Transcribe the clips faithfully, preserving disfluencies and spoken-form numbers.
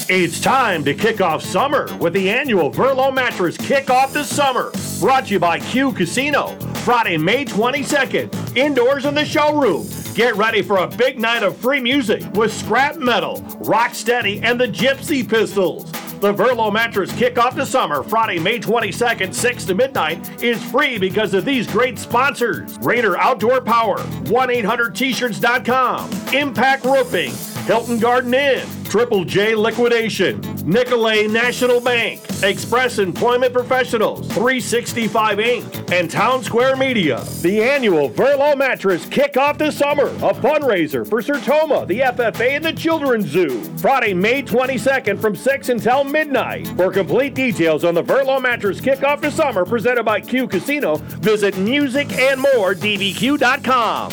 It's time to kick off summer with the annual Verlo Mattress Kick Off the Summer. Brought to you by Q Casino. Friday, May twenty-second, indoors in the showroom. Get ready for a big night of free music with Scrap Metal, Rocksteady, and the Gypsy Pistols. The Verlo Mattress Kick Off the Summer, Friday, May twenty-second, six to midnight, is free because of these great sponsors. Raider Outdoor Power, one eight hundred t shirts dot com, Impact Roofing, Hilton Garden Inn, Triple J Liquidation, Nicolay National Bank, Express Employment Professionals, three sixty-five Incorporated, and Town Square Media. The annual Verlo Mattress Kick Off the Summer, a fundraiser for Sertoma, the F F A, and the Children's Zoo. Friday, May twenty-second from six until midnight. For complete details on the Verlo Mattress Kick Off the Summer presented by Q Casino, visit music and more d b q dot com.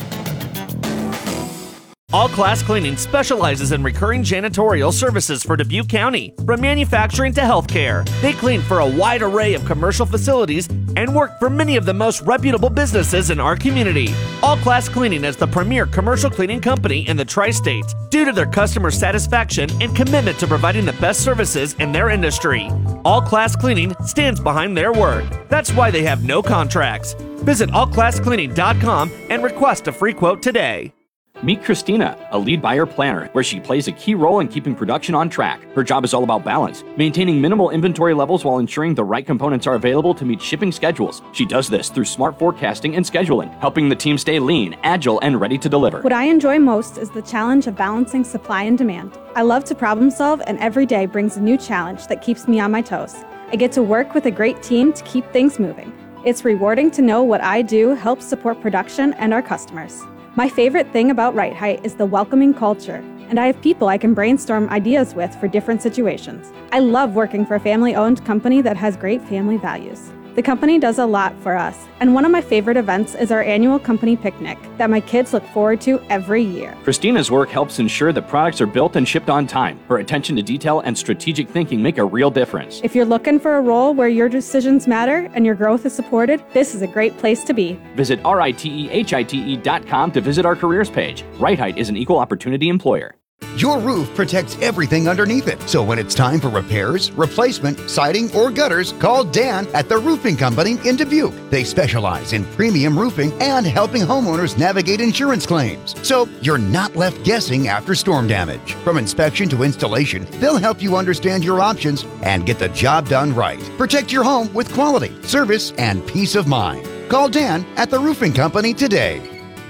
All Class Cleaning specializes in recurring janitorial services for Dubuque County, from manufacturing to healthcare. They clean for a wide array of commercial facilities and work for many of the most reputable businesses in our community. All Class Cleaning is the premier commercial cleaning company in the Tri-States due to their customer satisfaction and commitment to providing the best services in their industry. All Class Cleaning stands behind their word. That's why they have no contracts. Visit all class cleaning dot com and request a free quote today. Meet Christina, a lead buyer planner, where she plays a key role in keeping production on track. Her job is all about balance, maintaining minimal inventory levels while ensuring the right components are available to meet shipping schedules. She does this through smart forecasting and scheduling, helping the team stay lean, agile, and ready to deliver. What I enjoy most is the challenge of balancing supply and demand. I love to problem solve, and every day brings a new challenge that keeps me on my toes. I get to work with a great team to keep things moving. It's rewarding to know what I do helps support production and our customers. My favorite thing about Right Height is the welcoming culture, and I have people I can brainstorm ideas with for different situations. I love working for a family-owned company that has great family values. The company does a lot for us, and one of my favorite events is our annual company picnic that my kids look forward to every year. Christina's work helps ensure that products are built and shipped on time. Her attention to detail and strategic thinking make a real difference. If you're looking for a role where your decisions matter and your growth is supported, this is a great place to be. Visit R I T E H I T E dot com to visit our careers page. Right Height is an equal opportunity employer. Your roof protects everything underneath it. So when it's time for repairs, replacement, siding, or gutters, call Dan at the Roofing Company in Dubuque. They specialize in premium roofing and helping homeowners navigate insurance claims. So you're not left guessing after storm damage. From inspection to installation, they'll help you understand your options and get the job done right. Protect your home with quality, service, and peace of mind. Call Dan at the Roofing Company today.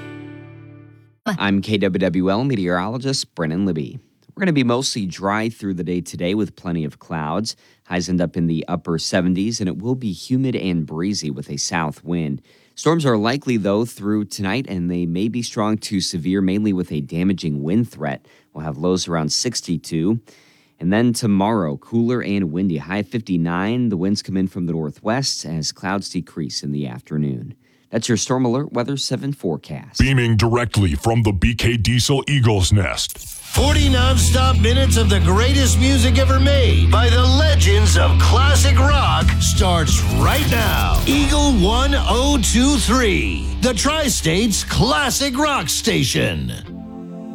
I'm K W W L meteorologist Brennan Libby. We're going to be mostly dry through the day today with plenty of clouds. Highs end up in the upper seventies, and it will be humid and breezy with a south wind. Storms are likely, though, through tonight, and they may be strong to severe, mainly with a damaging wind threat. We'll have lows around sixty-two. And then tomorrow, cooler and windy, high fifty-nine. The winds come in from the northwest as clouds decrease in the afternoon. That's your Storm Alert Weather seven forecast. Beaming directly from the B K Diesel Eagle's Nest. forty nonstop minutes of the greatest music ever made by the legends of classic rock starts right now. Eagle one oh two three, the Tri-State's classic rock station.